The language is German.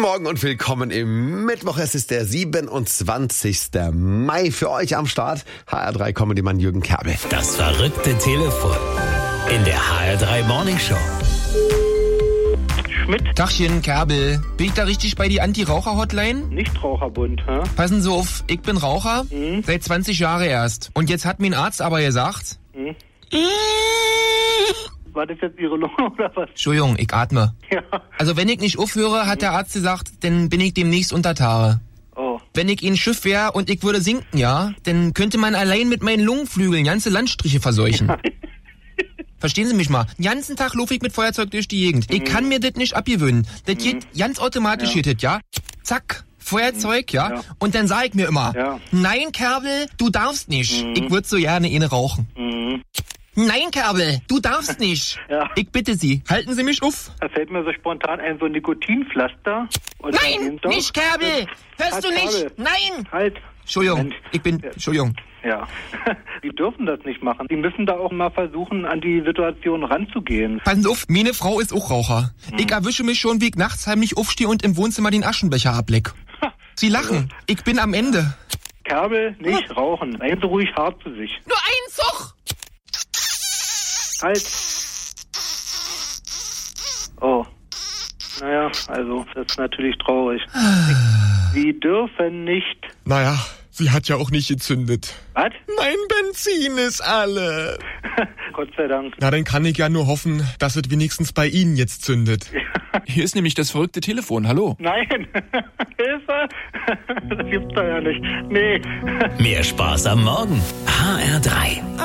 Morgen und willkommen im Mittwoch. Es ist der 27. Mai. Für euch am Start HR3 Comedy-Mann Jürgen Kerbel. Das verrückte Telefon in der HR3 Morning Show. Schmidt, Tachchen, Kerbel. Bin ich da richtig bei die Anti-Raucher-Hotline? Nichtraucherbund, hä? Passen Sie auf, ich bin Raucher, seit 20 Jahren erst. Und jetzt hat mein Arzt aber gesagt... War das jetzt Ihre Lunge oder was? Entschuldigung, ich atme. Ja. Also wenn ich nicht aufhöre, hat der Arzt gesagt, dann bin ich demnächst unter Tage. Oh. Wenn ich in Schiff wäre und ich würde sinken, ja, dann könnte man allein mit meinen Lungenflügeln ganze Landstriche verseuchen. Verstehen Sie mich mal? Den ganzen Tag laufe ich mit Feuerzeug durch die Gegend. Ich kann mir das nicht abgewöhnen. Das geht ganz automatisch, geht das, ja? Zack, Feuerzeug, ja? Und dann sage ich mir immer, nein, Kerbel, du darfst nicht. Ich würde so gerne eine rauchen. Nein, Kerbel, du darfst nicht. Ja. Ich bitte Sie, halten Sie mich auf. Da fällt mir so spontan ein, so ein Nikotinpflaster. Und Nein, nicht Kerbel! Hörst du nicht? Kerbel. Nein! Halt. Entschuldigung, Entschuldigung. Ja. Die dürfen das nicht machen. Die müssen da auch mal versuchen, an die Situation ranzugehen. Passen Sie auf, meine Frau ist auch Raucher. Ich erwische mich schon, wie ich nachts heimlich aufstehe und im Wohnzimmer den Aschenbecher ableck. Sie lachen, ich bin am Ende. Kerbel, nicht rauchen. Seien Sie ruhig hart zu sich. Nur ein Zug! Halt. Oh. Naja, also, das ist natürlich traurig. Sie dürfen nicht... Naja, sie hat ja auch nicht gezündet. Was? Mein Benzin ist alle. Gott sei Dank. Na, dann kann ich ja nur hoffen, dass es wenigstens bei Ihnen jetzt zündet. Hier ist nämlich das verrückte Telefon. Hallo. Nein. Hilfe. Das gibt's doch ja nicht. Nee. Mehr Spaß am Morgen. HR3.